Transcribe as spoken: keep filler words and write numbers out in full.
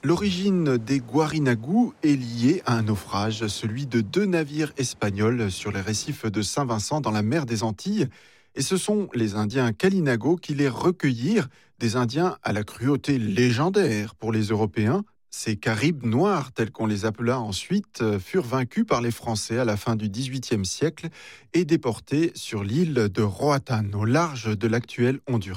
L'origine des Guarinagu est liée à un naufrage, celui de deux navires espagnols sur les récifs de Saint-Vincent dans la mer des Antilles. Et ce sont les Indiens Kalinago qui les recueillirent, des Indiens à la cruauté légendaire pour les Européens. Ces Caribes noirs, tels qu'on les appela ensuite, euh, furent vaincus par les Français à la fin du dix-huitième siècle et déportés sur l'île de Roatan, au large de l'actuel Honduras.